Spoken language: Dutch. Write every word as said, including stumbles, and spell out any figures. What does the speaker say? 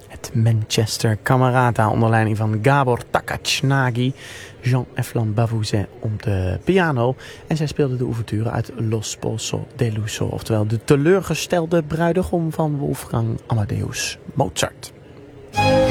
Het Manchester Camerata onder leiding van Gabor Takacznagi, Jean-Eflan Bavouzet op de piano. En zij speelde de ouverture uit Lo Sposo deluso, oftewel de teleurgestelde bruidegom van Wolfgang Amadeus Mozart.